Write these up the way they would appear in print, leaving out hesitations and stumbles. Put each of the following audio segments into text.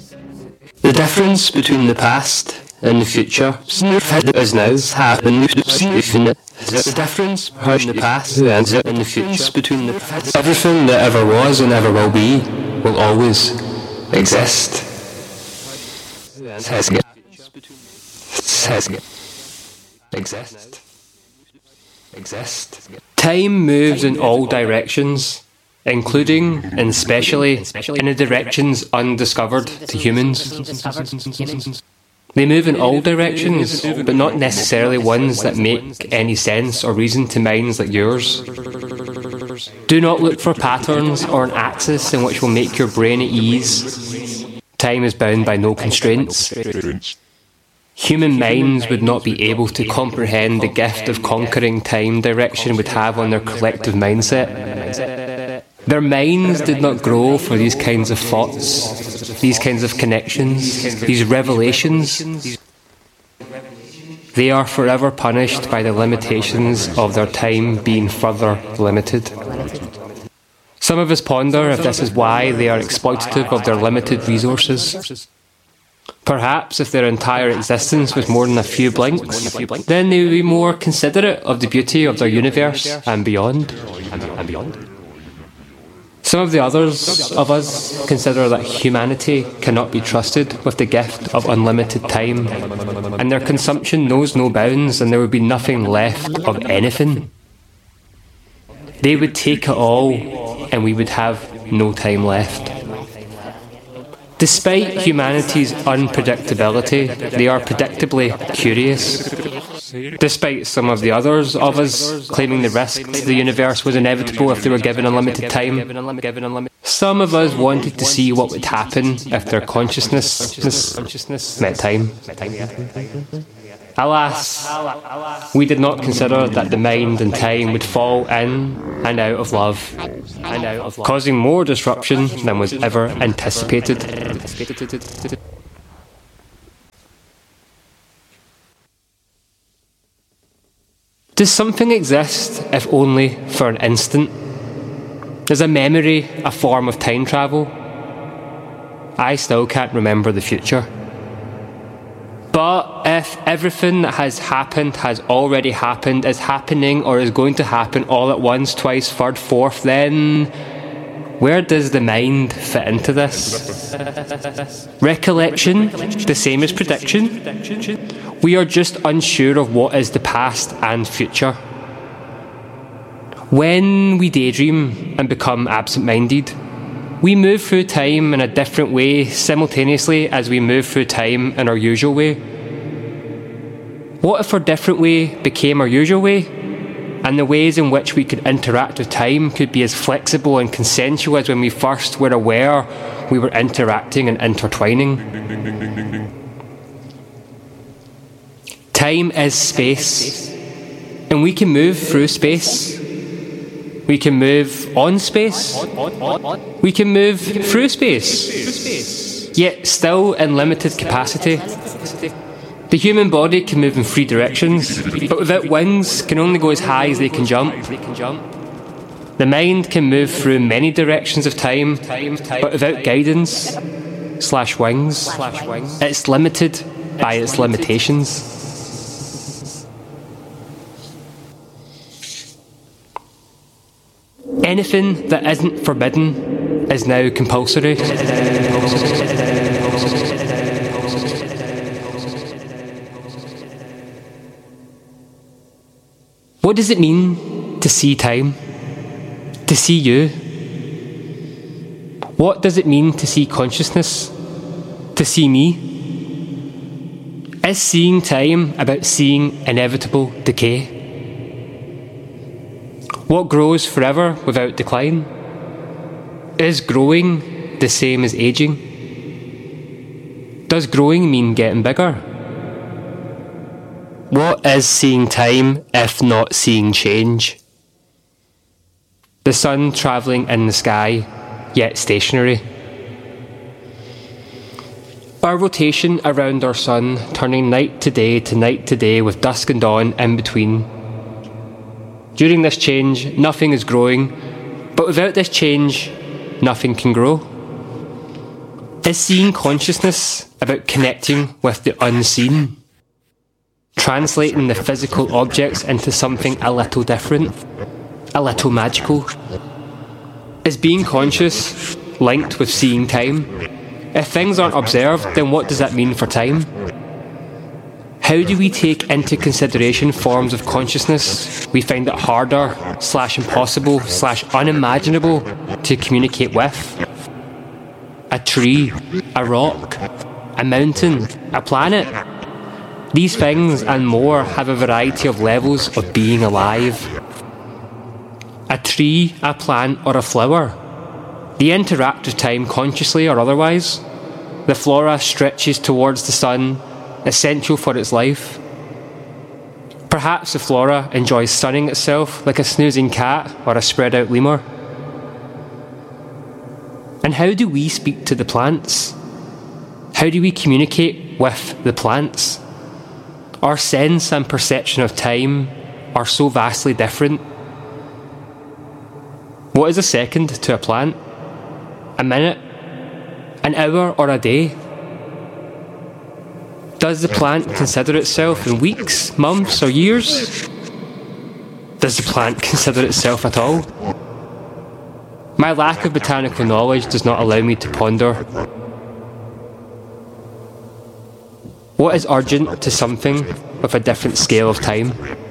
The difference between the past and the future is now happening. The difference between the past and the future between the everything that ever was and ever will be will always exist. Exist. Time moves in all directions, including and especially in the directions undiscovered to humans. They move in all directions, but not necessarily ones that make any sense or reason to minds like yours. Do not look for patterns or an axis in which will make your brain at ease. Time is bound by no constraints. Human minds would not be able to comprehend the gift of conquering time direction would have on their collective mindset. Their minds did not grow for these kinds of thoughts, these kinds of connections, these revelations. They are forever punished by the limitations of their time being further limited. Some of us ponder if this is why they are exploitative of their limited resources. Perhaps if their entire existence was more than a few blinks, then they would be more considerate of the beauty of their universe and beyond. Some of the others of us consider that humanity cannot be trusted with the gift of unlimited time, and their consumption knows no bounds, and there would be nothing left of anything. They would take it all, and we would have no time left. Despite humanity's unpredictability, they are predictably curious. Despite some of the others of us claiming the risk to the universe was inevitable if they were given unlimited time, some of us wanted to see what would happen if their consciousness met time. Alas, we did not consider that the mind and time would fall in and out of love, causing more disruption than was ever anticipated. Does something exist if only for an instant? Is a memory a form of time travel? I still can't remember the future. But if everything that has happened has already happened, is happening or is going to happen all at once, twice, third, fourth, then where does the mind fit into this? Recollection, the same as prediction? We are just unsure of what is the past and future. When we daydream and become absent-minded, we move through time in a different way simultaneously as we move through time in our usual way. What if our different way became our usual way? And the ways in which we could interact with time could be as flexible and consensual as when we first were aware we were interacting and intertwining. Time is space, and we can move through space. We can move on space. We can move through space, yet still in limited capacity. The human body can move in 3 directions, but without wings can only go as high as they can jump. The mind can move through many directions of time, but without guidance/wings, it's limited by its limitations. Anything that isn't forbidden is now compulsory. What does it mean to see time? To see you? What does it mean to see consciousness? To see me? Is seeing time about seeing inevitable decay? What grows forever without decline? Is growing the same as aging? Does growing mean getting bigger? What is seeing time if not seeing change? The sun travelling in the sky, yet stationary. Our rotation around our sun, turning night to day with dusk and dawn in between. During this change, nothing is growing, but without this change, nothing can grow. Is seeing consciousness about connecting with the unseen? Translating the physical objects into something a little different? A little magical? Is being conscious linked with seeing time? If things aren't observed, then what does that mean for time? How do we take into consideration forms of consciousness we find it harder / impossible / unimaginable to communicate with? A tree, a rock, a mountain, a planet. These things and more have a variety of levels of being alive. A tree, a plant, or a flower. They interact with time consciously or otherwise. The flora stretches towards the sun, essential for its life. Perhaps the flora enjoys sunning itself like a snoozing cat or a spread out lemur. And how do we speak to the plants? How do we communicate with the plants? Our sense and perception of time are so vastly different. What is a second to a plant? A minute? An hour or a day? Does the plant consider itself in weeks, months or years? Does the plant consider itself at all? My lack of botanical knowledge does not allow me to ponder. What is urgent to something with a different scale of time?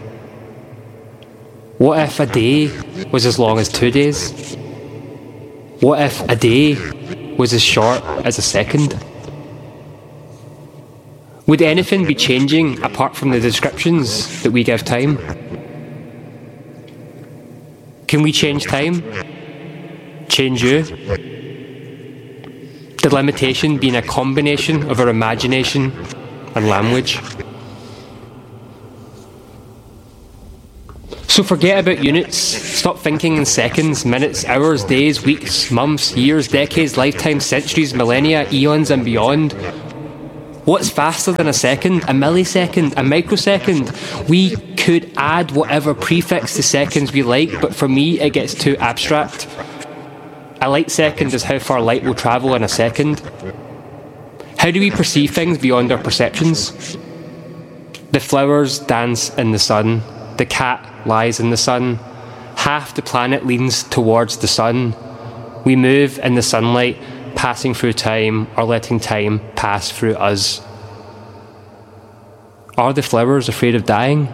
What if a day was as long as 2 days? What if a day was as short as a second? Would anything be changing apart from the descriptions that we give time? Can we change time? Change you? The limitation being a combination of our imagination and language. So forget about units, stop thinking in seconds, minutes, hours, days, weeks, months, years, decades, lifetimes, centuries, millennia, eons and beyond. What's faster than a second, a millisecond, a microsecond? We could add whatever prefix to seconds we like, but for me it gets too abstract. A light second is how far light will travel in a second. How do we perceive things beyond our perceptions? The flowers dance in the sun. The cat lies in the sun. Half the planet leans towards the sun. We move in the sunlight, passing through time or letting time pass through us. Are the flowers afraid of dying?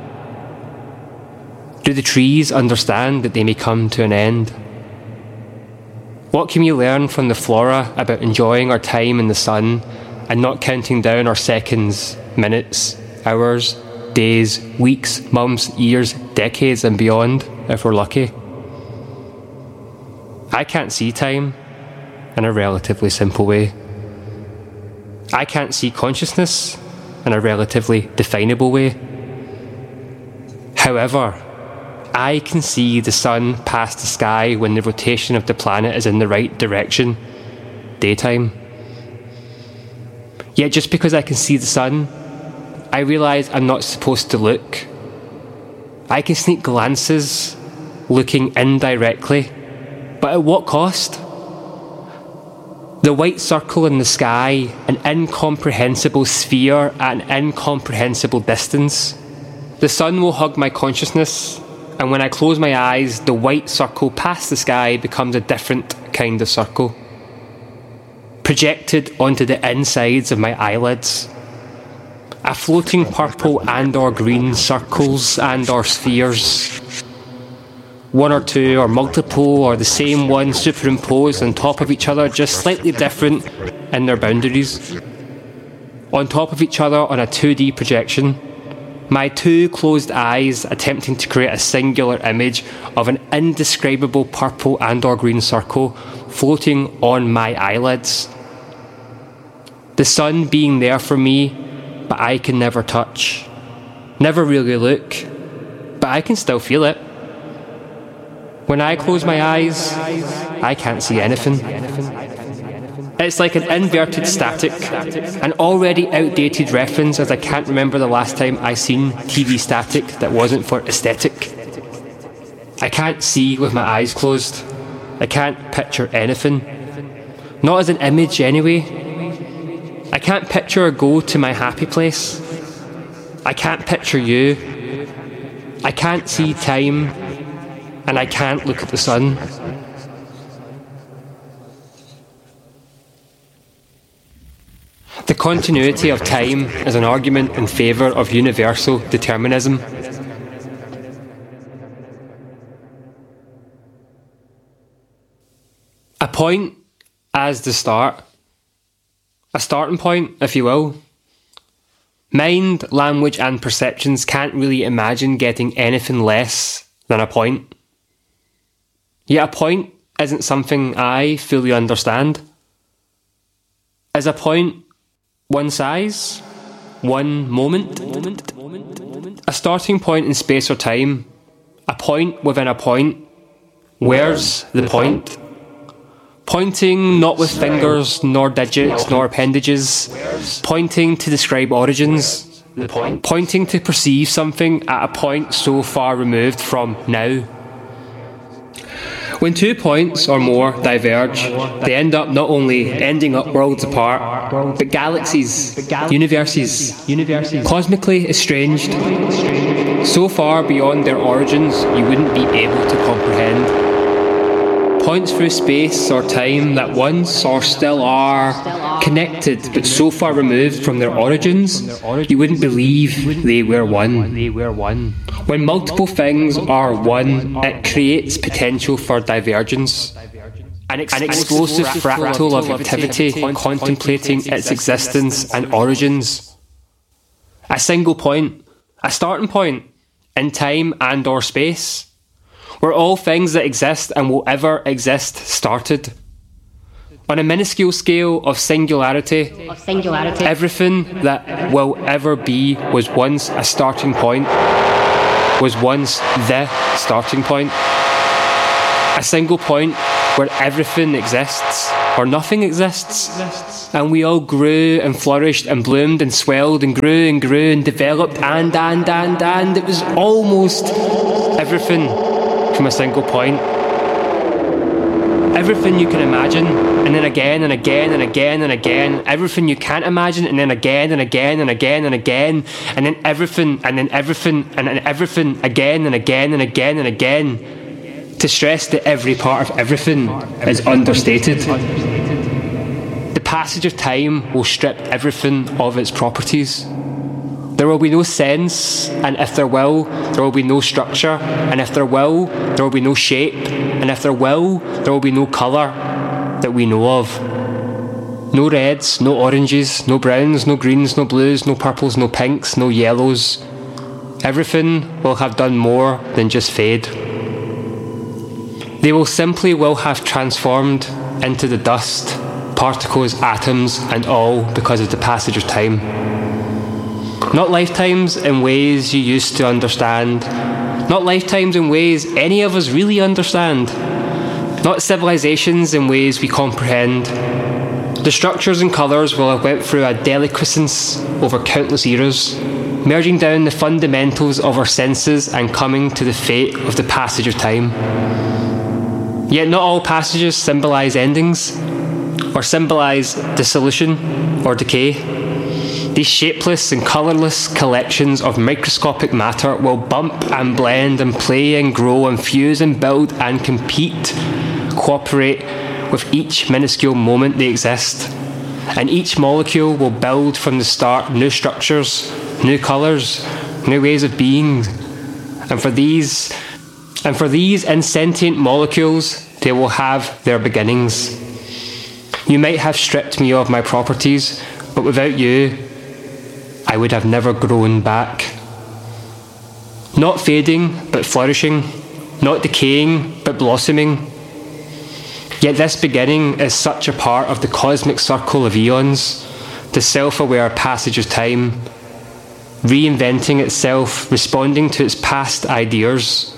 Do the trees understand that they may come to an end? What can we learn from the flora about enjoying our time in the sun and not counting down our seconds, minutes, hours, days, weeks, months, years, decades and beyond, if we're lucky? I can't see time in a relatively simple way. I can't see consciousness in a relatively definable way. However, I can see the sun past the sky when the rotation of the planet is in the right direction, daytime. Yet just because I can see the sun, I realise I'm not supposed to look. I can sneak glances, looking indirectly, but at what cost? The white circle in the sky, an incomprehensible sphere at an incomprehensible distance. The sun will hug my consciousness, and when I close my eyes, the white circle past the sky becomes a different kind of circle, projected onto the insides of my eyelids. A floating purple and or green circles and or spheres. One or two or multiple or the same one superimposed on top of each other, just slightly different in their boundaries. On top of each other on a 2D projection. My two closed eyes attempting to create a singular image of an indescribable purple and or green circle floating on my eyelids. The sun being there for me, but I can never touch. Never really look, but I can still feel it. When I close my eyes, I can't see anything. It's like an inverted static, an already outdated reference, as I can't remember the last time I seen TV static that wasn't for aesthetic. I can't see with my eyes closed. I can't picture anything. Not as an image anyway. I can't picture or go to my happy place. I can't picture you. I can't see time, and I can't look at the sun. The continuity of time is an argument in favour of universal determinism. A point as the start. A starting point, if you will. Mind, language and perceptions can't really imagine getting anything less than a point. Yet a point isn't something I fully understand. Is a point one size? One moment? A starting point in space or time? A point within a point? Where's the point? Pointing not with fingers, nor digits, nor appendages. Pointing to describe origins. Pointing to perceive something at a point so far removed from now. When 2 points or more diverge, they end up not only ending up worlds apart, but galaxies, universes, cosmically estranged, so far beyond their origins you wouldn't be able to comprehend. Points through space or time that once or still are connected but so far removed from their origins you wouldn't believe they were one. When multiple things are one, it creates potential for divergence. An explosive fractal of activity contemplating its existence and origins. A single point, a starting point, in time and or space, where all things that exist and will ever exist started. On a minuscule scale of singularity, everything that will ever be was once a starting point, was once the starting point. A single point where everything exists, or nothing exists, and we all grew and flourished and bloomed and swelled and grew and developed and it was almost everything from a single point. Everything you can imagine, and then again and again and again and again. Everything you can't imagine, and then again and again and again and again. And then everything, and then everything, and then everything again and again and again and again. To stress that every part of everything is understated. The passage of time will strip everything of its properties. There will be no sense, and if there will be no structure, and if there will be no shape, and if there will be no colour that we know of. No reds, no oranges, no browns, no greens, no blues, no purples, no pinks, no yellows. Everything will have done more than just fade. They will have transformed into the dust, particles, atoms, and all because of the passage of time. Not lifetimes in ways you used to understand. Not lifetimes in ways any of us really understand. Not civilizations in ways we comprehend. The structures and colours will have went through a deliquescence over countless eras, merging down the fundamentals of our senses and coming to the fate of the passage of time. Yet not all passages symbolise endings, or symbolise dissolution or decay. These shapeless and colourless collections of microscopic matter will bump and blend and play and grow and fuse and build and compete, cooperate with each minuscule moment they exist. And each molecule will build from the start new structures, new colours, new ways of being. And for these insentient molecules, they will have their beginnings. You might have stripped me of my properties, but without you, I would have never grown back. Not fading, but flourishing. Not decaying, but blossoming. Yet this beginning is such a part of the cosmic circle of eons, the self-aware passage of time, reinventing itself, responding to its past ideas.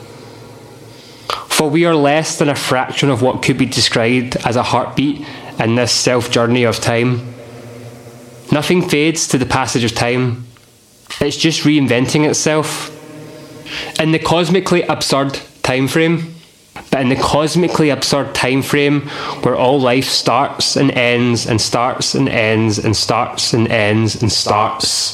For we are less than a fraction of what could be described as a heartbeat in this self-journey of time. Nothing fades to the passage of time. It's just reinventing itself. In the cosmically absurd time frame, but in the cosmically absurd time frame where all life starts and ends and starts and ends and starts and ends and starts.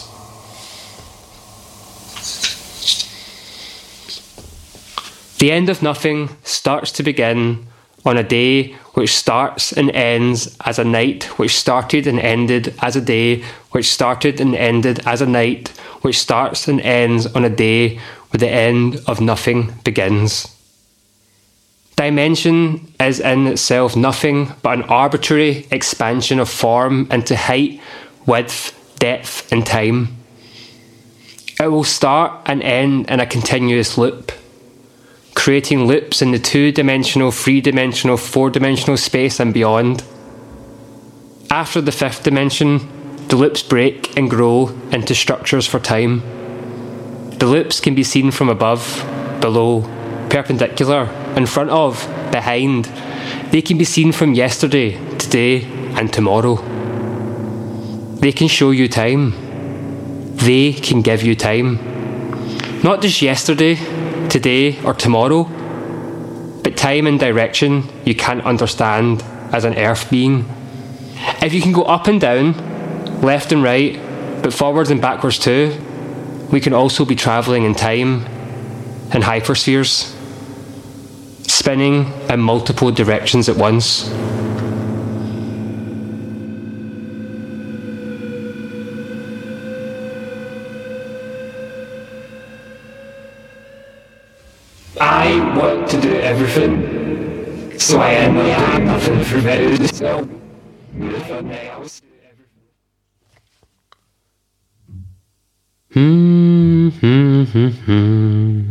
The end of nothing starts to begin on a day which starts and ends as a night which started and ended as a day which started and ended as a night which starts and ends on a day where the end of nothing begins. Dimension is in itself nothing but an arbitrary expansion of form into height, width, depth and time. It will start and end in a continuous loop, creating loops in the two-dimensional, three-dimensional, four-dimensional space and beyond. After the fifth dimension, the loops break and grow into structures for time. The loops can be seen from above, below, perpendicular, in front of, behind. They can be seen from yesterday, today, and tomorrow. They can show you time. They can give you time. Not just yesterday, today, or tomorrow, but time and direction you can't understand as an earth being. If you can go up and down, left and right, but forwards and backwards too, we can also be travelling in time, in hyperspheres, spinning in multiple directions at once. I want to do everything, so I end up doing nothing for very so. Hmm.